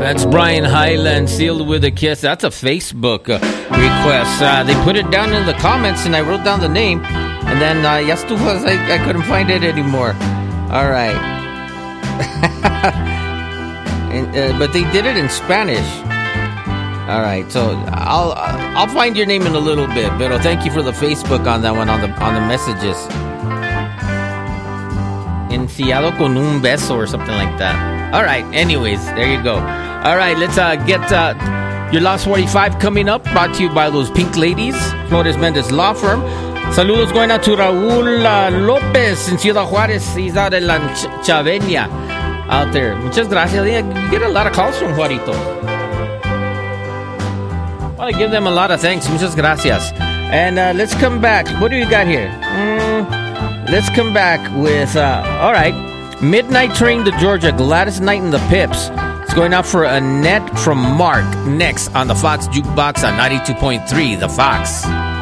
That's Brian Hyland, Sealed with a Kiss. That's a Facebook request. They put it down in the comments, and I wrote down the name. And then, yes, it was. I couldn't find it anymore. All right. But they did it in Spanish. All right, so I'll find your name in a little bit. But thank you for the Facebook on that one, on the messages. Enciado con un beso or something like that. All right, anyways, there you go. All right, let's get your Last 45 coming up, brought to you by those pink ladies, Flores Mendez Law Firm. Saludos going out to Raul Lopez in Ciudad Juárez. He's out in La Chaveña out there. Muchas gracias. You get a lot of calls from Juarito. I want to give them a lot of thanks. Muchas gracias. And let's come back. What do you got here? Let's come back with, all right, Midnight Train to Georgia, Gladys Knight and the Pips. It's going out for Annette from Mark. Next on the Fox Jukebox on 92.3, The Fox.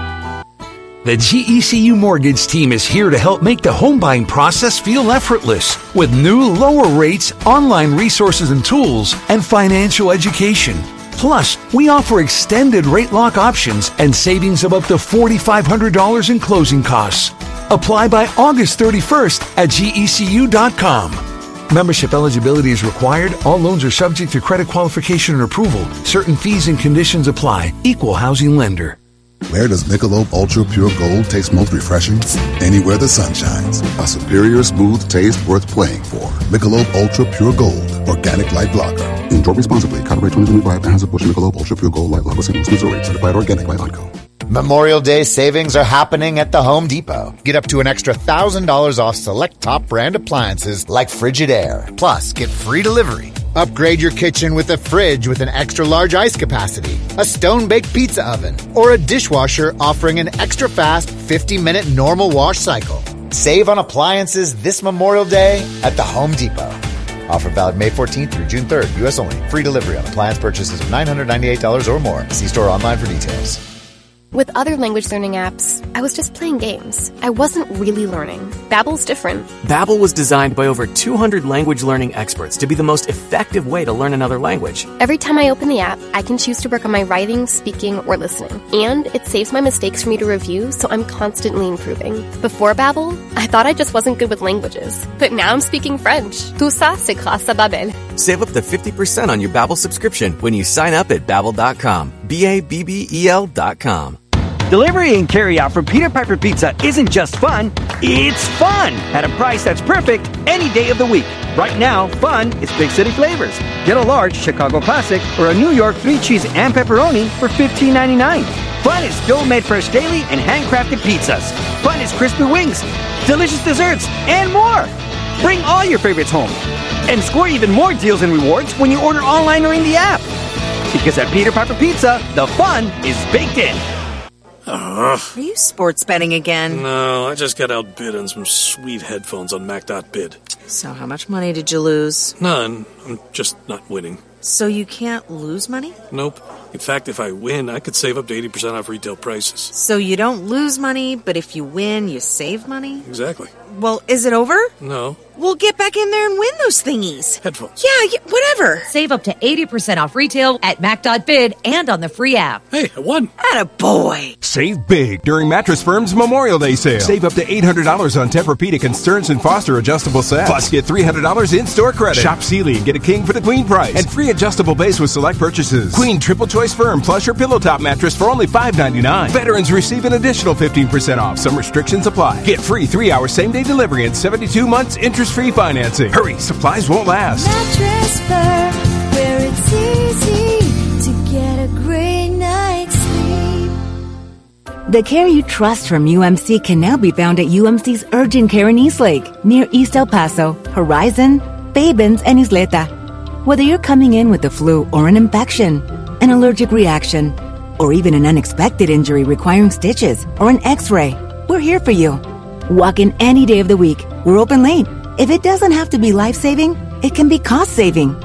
The GECU Mortgage team is here to help make the home buying process feel effortless with new lower rates, online resources and tools, and financial education. Plus, we offer extended rate lock options and savings of up to $4,500 in closing costs. Apply by August 31st at GECU.com. Membership eligibility is required. All loans are subject to credit qualification and approval. Certain fees and conditions apply. Equal housing lender. Where does Michelob Ultra Pure Gold taste most refreshing? Anywhere the sun shines. A superior smooth taste worth playing for. Michelob Ultra Pure Gold. Organic Light Lager. Enjoy responsibly. Copyright 2025. Anheuser-Busch Michelob Ultra Pure Gold Light Lager. St. Louis, Missouri. Certified organic by Onco. Memorial Day savings are happening at the Home Depot. Get up to an extra $1,000 off select top brand appliances like Frigidaire. Plus, get free delivery. Upgrade your kitchen with a fridge with an extra large ice capacity, a stone-baked pizza oven, or a dishwasher offering an extra fast 50-minute normal wash cycle. Save on appliances this Memorial Day at the Home Depot. Offer valid May 14th through June 3rd. U.S. only. Free delivery on appliance purchases of $998 or more. See store online for details. With other language learning apps, I was just playing games. I wasn't really learning. Babbel's different. Babbel was designed by over 200 language learning experts to be the most effective way to learn another language. Every time I open the app, I can choose to work on my writing, speaking, or listening. And it saves my mistakes for me to review, so I'm constantly improving. Before Babbel, I thought I just wasn't good with languages. But now I'm speaking French. Tout ça, c'est grâce à Babbel. Save up to 50% on your Babbel subscription when you sign up at Babbel.com. Babbel.com. Delivery and carry-out from Peter Piper Pizza isn't just fun, it's fun! At a price that's perfect any day of the week. Right now, fun is big city flavors. Get a large Chicago Classic or a New York 3-cheese and pepperoni for $15.99. Fun is dough-made fresh daily and handcrafted pizzas. Fun is crispy wings, delicious desserts, and more! Bring all your favorites home. And score even more deals and rewards when you order online or in the app. Because at Peter Piper Pizza, the fun is baked in. Are you sports betting again? No, I just got outbid on some sweet headphones on Mac.bid. So how much money did you lose? None. I'm just not winning. So you can't lose money? Nope. In fact, if I win, I could save up to 80% off retail prices. So you don't lose money, but if you win, you save money? Exactly. Well, is it over? No. We'll get back in there and win those thingies. Headphones. Yeah, whatever. Save up to 80% off retail at Mac.bid and on the free app. Hey, I won. Attaboy. Save big during Mattress Firm's Memorial Day sale. Save up to $800 on Tempur-Pedic and Stearns & Foster adjustable sets. Plus, get $300 in-store credit. Shop Sealy and get a king for the queen price. And free adjustable base with select purchases. Queen Triple Choice Firm plus your pillow top mattress for only $5.99. Veterans receive an additional 15% off. Some restrictions apply. Get free 3-hour same-day delivery and 72 months interest-free financing. Hurry, supplies won't last. Mattress Firm, where it's easy to get a great night's sleep. The care you trust from UMC can now be found at UMC's Urgent Care in Eastlake, near East El Paso, Horizon, Babens, and Isleta. Whether you're coming in with the flu or an infection, an allergic reaction, or even an unexpected injury requiring stitches or an x-ray, we're here for you. Walk in any day of the week. We're open late. If it doesn't have to be life-saving, it can be cost-saving.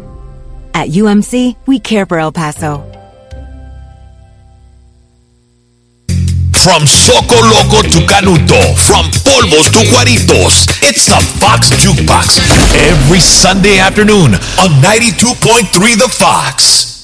At UMC, we care for El Paso. From Soco Loco to Canuto, from Polvos to Juaritos, it's the Fox Jukebox. Every Sunday afternoon on 92.3 The Fox.